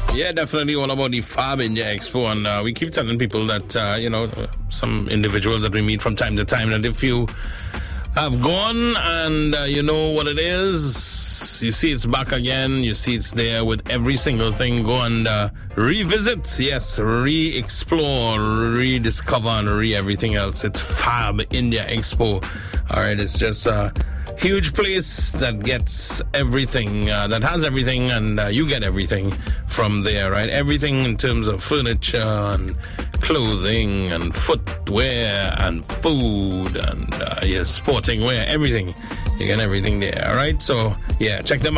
Yeah, definitely all about the Fab India Expo. And we keep telling people that, some individuals that we meet from time to time, that if you have gone and you know what it is, you see it's back again, you see it's there with every single thing, go and revisit, yes, re-explore, rediscover, and everything else. It's Fab India Expo. All right, it's just a huge place that gets everything, that has everything, and you get everything from there, right? Everything in terms of furniture and clothing and footwear and food and sporting wear, everything. You get everything there, all right? So, yeah, check them out.